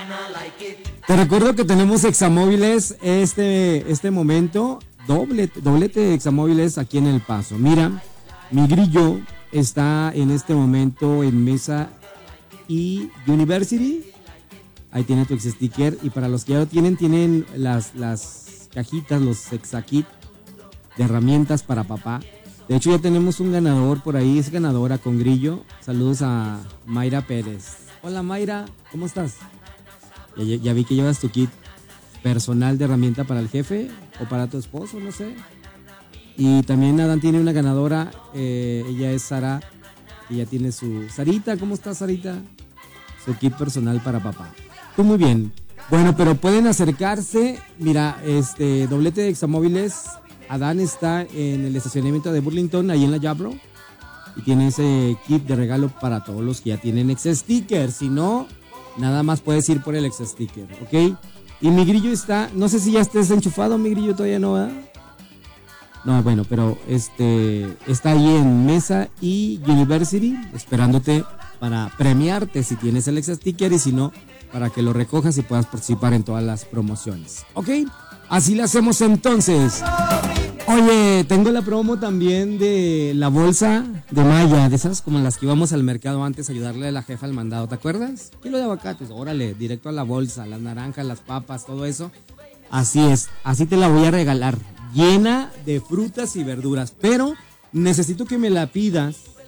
Te recuerdo que tenemos Examóviles este momento, doblete de Examóviles aquí en El Paso. Mira, mi grillo está en este momento en Mesa y University. Ahí tiene tu ex-sticker. Y para los que ya lo tienen las cajitas, los Exakit de herramientas para papá. De hecho, ya tenemos un ganador por ahí, es ganadora con grillo. Saludos a Mayra Pérez. Hola Mayra, ¿cómo estás? Ya vi que llevas tu kit personal de herramienta para el jefe o para tu esposo, no sé. Y también Adán tiene una ganadora, ella es Sara, y ya tiene su... Sarita, ¿cómo estás, Sarita? Su kit personal para papá. Tú muy bien. Bueno, pero pueden acercarse. Mira, doblete de Examóviles. Adán está en el estacionamiento de Burlington, ahí en la Jabro. Y tiene ese kit de regalo para todos los que ya tienen ex-sticker. Si no, nada más puedes ir por el ex-sticker, ¿ok? Y mi grillo está, no sé si ya estés enchufado, mi grillo todavía no, ¿verdad? No, bueno, pero está ahí en Mesa y University, esperándote para premiarte si tienes el ex-sticker y si no, para que lo recojas y puedas participar en todas las promociones, ¿ok? Así lo hacemos entonces. Oye, tengo la promo también de la bolsa de Maya, de esas como las que íbamos al mercado antes a ayudarle a la jefa al mandado, ¿te acuerdas? Kilo de aguacates, órale, directo a la bolsa, las naranjas, las papas, todo eso. Así es, así te la voy a regalar, llena de frutas y verduras, pero necesito que me la pidas